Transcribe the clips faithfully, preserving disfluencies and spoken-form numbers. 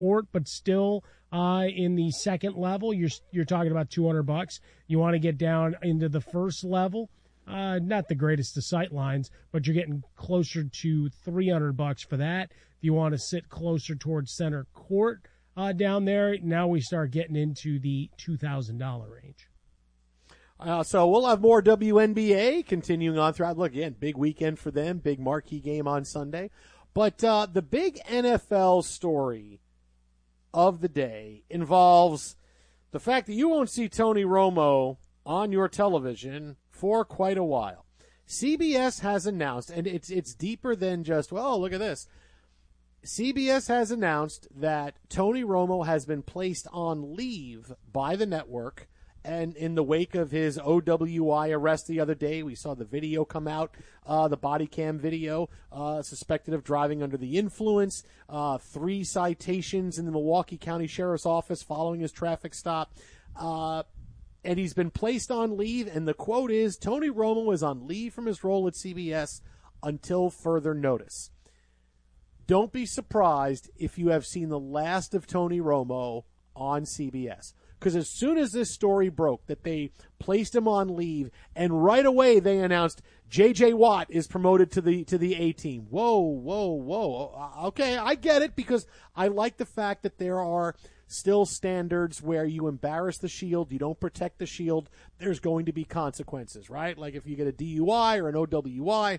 Court, but still uh, in the second level, you're you're talking about two hundred bucks. You want to get down into the first level, uh, not the greatest of sight lines, but you're getting closer to three hundred bucks for that. If you want to sit closer towards center court uh, down there, now we start getting into the two thousand dollars range. Uh, so we'll have more W N B A continuing on throughout. Look, again, big weekend for them, big marquee game on Sunday. But uh, the big N F L story of the day involves the fact that you won't see Tony Romo on your television for quite a while. C B S has announced, and it's it's deeper than just, well, look at this. C B S has announced that Tony Romo has been placed on leave by the network, and in the wake of his O W I arrest the other day, we saw the video come out, uh, the body cam video, uh, suspected of driving under the influence, uh, three citations in the Milwaukee County Sheriff's Office following his traffic stop. Uh, and he's been placed on leave, and the quote is, Tony Romo is on leave from his role at C B S until further notice. Don't be surprised if you have seen the last of Tony Romo on C B S. Because as soon as this story broke that they placed him on leave, and right away they announced J J. Watt is promoted to the to the A team. Whoa, whoa, whoa. Okay, I get it, because I like the fact that there are still standards where you embarrass the Shield, you don't protect the Shield, there's going to be consequences, right? Like if you get a D U I or an O W I,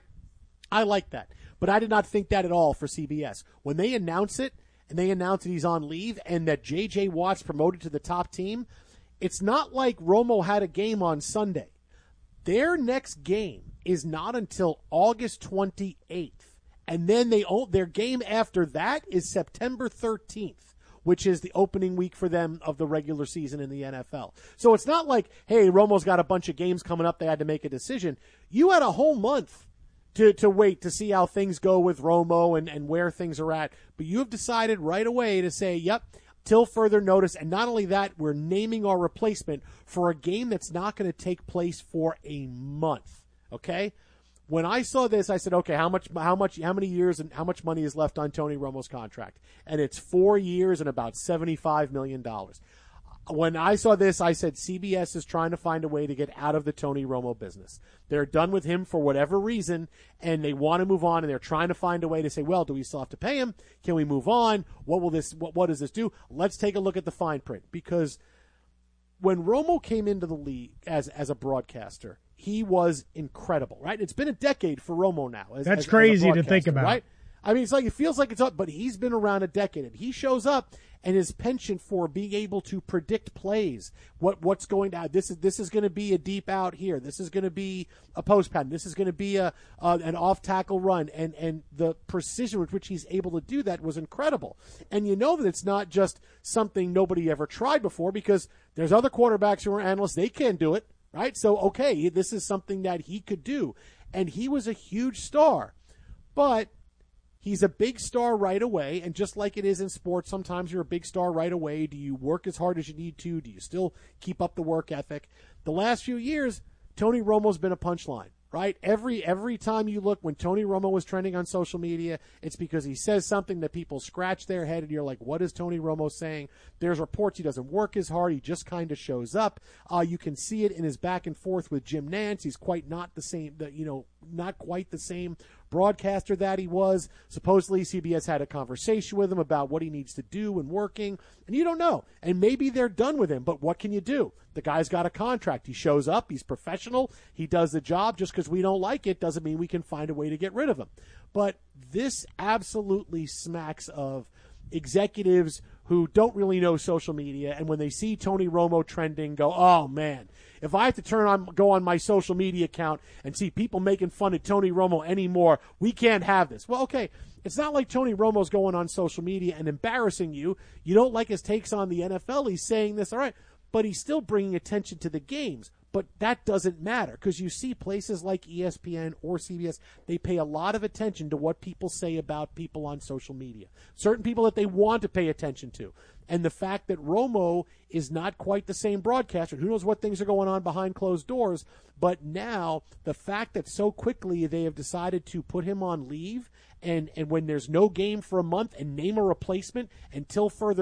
I like that. But I did not think that at all for C B S. When they announce it, and they announce that he's on leave and that J J. Watt's promoted to the top team, it's not like Romo had a game on Sunday. Their next game is not until August twenty-eighth. And then they their game after that is September thirteenth, which is the opening week for them of the regular season in the N F L. So it's not like, hey, Romo's got a bunch of games coming up, they had to make a decision. You had a whole month to to wait to see how things go with Romo and, and where things are at. But you have decided right away to say, yep, till further notice. And not only that, we're naming our replacement for a game that's not going to take place for a month. Okay? When I saw this, I said, okay, how much, how much, how many years and how much money is left on Tony Romo's contract? And it's four years and about seventy-five million dollars. When I saw this, I said C B S is trying to find a way to get out of the Tony Romo business. They're done with him for whatever reason, and they want to move on, and they're trying to find a way to say, well, do we still have to pay him? Can we move on? What will this? What, what does this do? Let's take a look at the fine print, because when Romo came into the league as as a broadcaster, he was incredible, right? It's been a decade for Romo now. As, That's as, crazy as to think about, right? I mean, it's like it feels like it's up, but he's been around a decade, and he shows up. And his penchant for being able to predict plays, what what's going to this is this is going to be a deep out here, this is going to be a post pattern, this is going to be a uh, an off tackle run, and and the precision with which he's able to do that was incredible. And you know that it's not just something nobody ever tried before, because there's other quarterbacks who are analysts, they can't do it, right? So okay, this is something that he could do, and he was a huge star, but he's a big star right away, and just like it is in sports, sometimes you're a big star right away. Do you work as hard as you need to? Do you still keep up the work ethic? The last few years, Tony Romo's been a punchline, right? Every every time you look, when Tony Romo was trending on social media, it's because he says something that people scratch their head, and you're like, what is Tony Romo saying? There's reports he doesn't work as hard. He just kind of shows up. Uh, you can see it in his back and forth with Jim Nantz. He's quite not the same, the, you know, not quite the same broadcaster that he was. Supposedly C B S had a conversation with him about what he needs to do and working, and you don't know. And maybe they're done with him, but what can you do? The guy's got a contract. He shows up. He's professional. He does the job. Just because we don't like it doesn't mean we can find a way to get rid of him. But this absolutely smacks of executives who don't really know social media, and when they see Tony Romo trending, go, oh, man, if I have to turn on, go on my social media account and see people making fun of Tony Romo anymore, we can't have this. Well, okay, it's not like Tony Romo's going on social media and embarrassing you. You don't like his takes on the N F L. He's saying this, all right, but he's still bringing attention to the games. But that doesn't matter because you see places like E S P N or C B S, they pay a lot of attention to what people say about people on social media. Certain people that they want to pay attention to. And the fact that Romo is not quite the same broadcaster, who knows what things are going on behind closed doors, but now the fact that so quickly they have decided to put him on leave and, and when there's no game for a month and name a replacement until further